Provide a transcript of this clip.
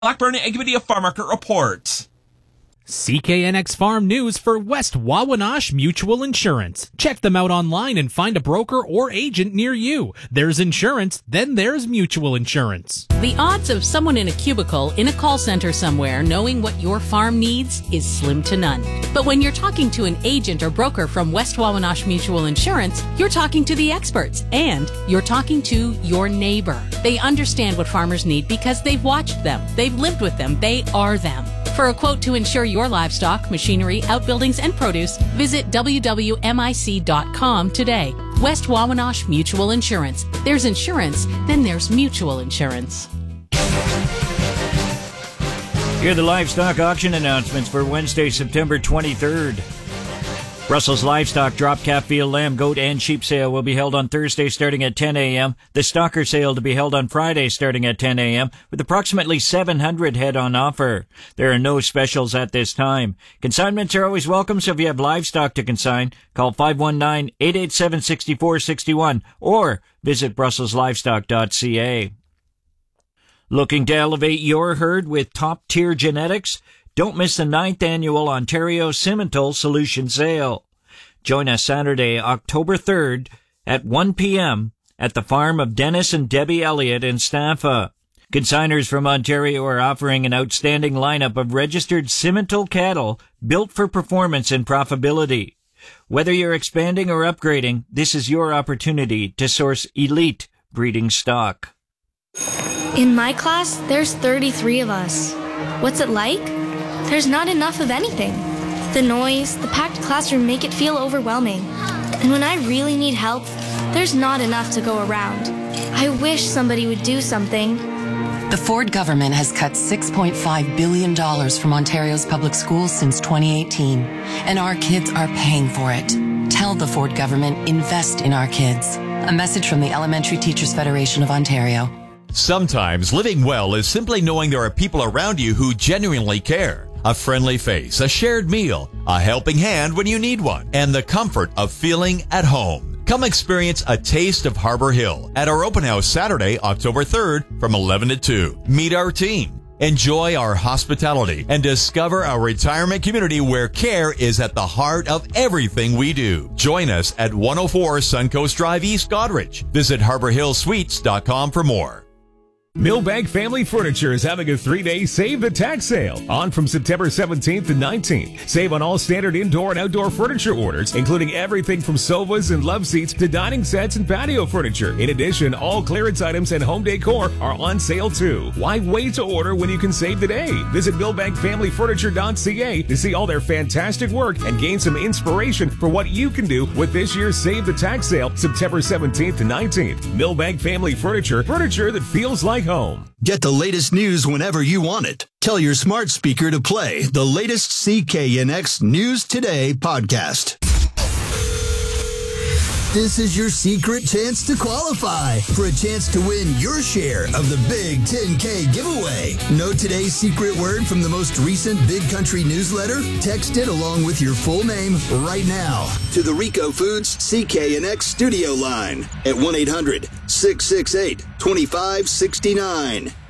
Blackburn Committee of Farm Market reports. CKNX Farm News for West Wawanosh Mutual Insurance. Check them out online and find a broker or agent near you. There's insurance, then there's mutual insurance. The odds of someone in a cubicle in a call center somewhere knowing what your farm needs is slim to none. But when you're talking to an agent or broker from West Wawanosh Mutual Insurance, you're talking to the experts and you're talking to your neighbor. They understand what farmers need because they've watched them, they've lived with them, they are them. For a quote to insure your livestock, machinery, outbuildings, and produce, visit wwmic.com today. West Wawanosh Mutual Insurance. There's insurance, then there's mutual insurance. Here are the livestock auction announcements for Wednesday, September 23rd. Brussels Livestock Drop Calf Veal Lamb Goat and Sheep Sale will be held on Thursday starting at 10 a.m. The Stalker Sale to be held on Friday starting at 10 a.m. with approximately 700 head on offer. There are no specials at this time. Consignments are always welcome, so if you have livestock to consign, call 519-887-6461 or visit brusselslivestock.ca. Looking to elevate your herd with top-tier genetics? Don't miss the 9th annual Ontario Simmental Solution Sale. Join us Saturday, October 3rd at 1 p.m. at the farm of Dennis and Debbie Elliott in Staffa. Consigners from Ontario are offering an outstanding lineup of registered Simmental cattle built for performance and profitability. Whether you're expanding or upgrading, this is your opportunity to source elite breeding stock. In my class, there's 33 of us. What's it like? There's not enough of anything. The noise, the packed classroom make it feel overwhelming. And when I really need help, there's not enough to go around. I wish somebody would do something. The Ford government has cut $6.5 billion from Ontario's public schools since 2018, and our kids are paying for it. Tell the Ford government, invest in our kids. A message from the Elementary Teachers Federation of Ontario. Sometimes living well is simply knowing there are people around you who genuinely care. A friendly face, a shared meal, a helping hand when you need one, and the comfort of feeling at home. Come experience a taste of Harbor Hill at our open house Saturday, October 3rd from 11 to 2. Meet our team, enjoy our hospitality, and discover our retirement community where care is at the heart of everything we do. Join us at 104 Suncoast Drive, East Goderich. Visit HarborHillSuites.com for more. Millbank Family Furniture is having a 3-day Save the Tax Sale on from September 17th to 19th. Save on all standard indoor and outdoor furniture orders, including everything from sofas and love seats to dining sets and patio furniture. In addition, all clearance items and home decor are on sale too. Why wait to order when you can save today? Visit MillbankFamilyFurniture.ca to see all their fantastic work and gain some inspiration for what you can do with this year's Save the Tax Sale, September 17th to 19th. Millbank Family Furniture, furniture that feels like home. Get the latest news whenever you want it. Tell your smart speaker to play the latest CKNX News Today podcast. This is your secret chance to qualify for a chance to win your share of the big 10K giveaway. Know today's secret word from the most recent Big Country newsletter? Text it along with your full name right now to the Rico Foods CKNX studio line at 1-800-668-2569.